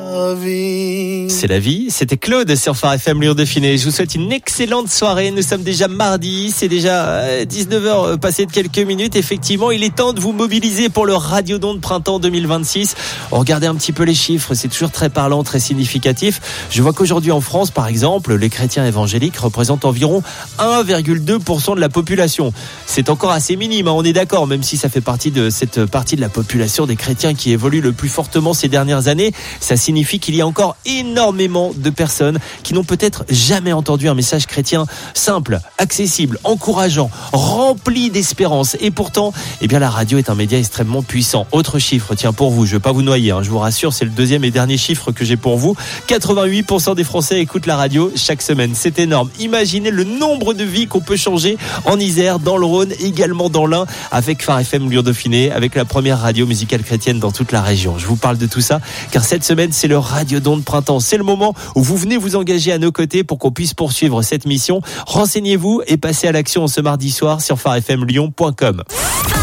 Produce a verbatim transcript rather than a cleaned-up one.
C'est la vie, c'était Claude sur Phare F M Lyon Dauphiné. Je vous souhaite une excellente soirée. Nous sommes déjà mardi, c'est déjà dix-neuf heures passées de quelques minutes. Effectivement, il est temps de vous mobiliser pour le Radiodon de printemps deux mille vingt-six. Regardez un petit peu les chiffres, c'est toujours très parlant, très significatif. Je vois qu'aujourd'hui en France, par exemple, les chrétiens évangéliques représentent environ un virgule deux pour cent de la population. C'est encore assez minime, hein, on est d'accord, même si ça fait partie de cette partie de la population des chrétiens qui évolue le plus fortement ces dernières années. Ça signifie qu'il y a encore énormément de personnes qui n'ont peut-être jamais entendu un message chrétien simple, accessible, encourageant, rempli d'espérance. Et pourtant, eh bien, la radio est un média extrêmement puissant. Autre chiffre, tiens, pour vous, je ne vais pas vous noyer, hein, je vous rassure, c'est le deuxième et dernier chiffre que j'ai pour vous. quatre-vingt-huit pour cent des Français écoutent la radio chaque semaine. C'est énorme. Imaginez le nombre de vies qu'on peut changer en Isère, dans le Rhône, également dans l'Ain, avec Phare F M Lyon Dauphiné, avec la première radio musicale chrétienne dans toute la région. Je vous parle de tout ça, car cette semaine, c'est le Radiodon de printemps. C'est le moment où vous venez vous engager à nos côtés pour qu'on puisse poursuivre cette mission. Renseignez-vous et passez à l'action ce mardi soir sur phare f m lyon point com.